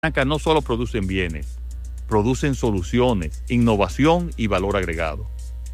Acá no solo producen bienes, producen soluciones, innovación y valor agregado.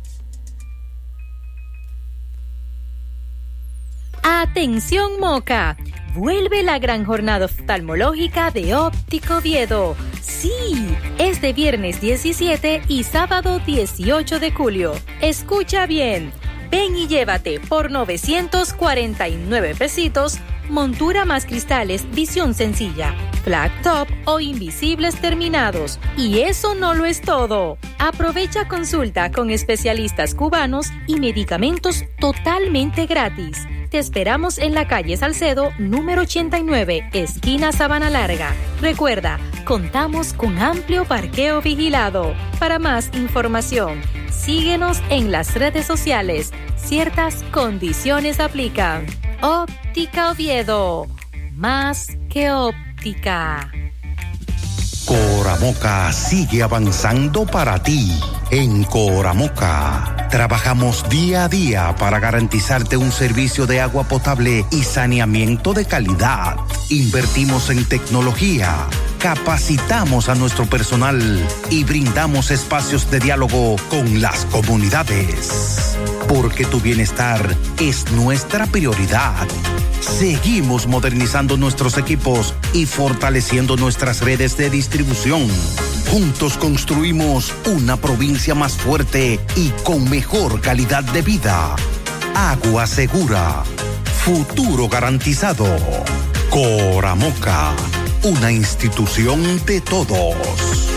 Atención Moca, vuelve la gran jornada oftalmológica de Óptica Oviedo. Sí, este viernes 17 y sábado 18 de julio. Escucha bien, ven y llévate por 949 pesitos montura más cristales, visión sencilla, flat top o invisibles terminados. Y eso no lo es todo. Aprovecha consulta con especialistas cubanos y medicamentos totalmente gratis. Te esperamos en la calle Salcedo, número 89, esquina Sabana Larga. Recuerda, contamos con amplio parqueo vigilado. Para más información, síguenos en las redes sociales. Ciertas condiciones aplican. Óptica Oviedo, más que óptica. Coramoca sigue avanzando para ti. En Coramoca trabajamos día a día para garantizarte un servicio de agua potable y saneamiento de calidad. Invertimos en tecnología, capacitamos a nuestro personal y brindamos espacios de diálogo con las comunidades. Porque tu bienestar es nuestra prioridad. Seguimos modernizando nuestros equipos y fortaleciendo nuestras redes de distribución. Juntos construimos una provincia más fuerte y con mejor calidad de vida. Agua segura. Futuro garantizado. Coramoca, una institución de todos.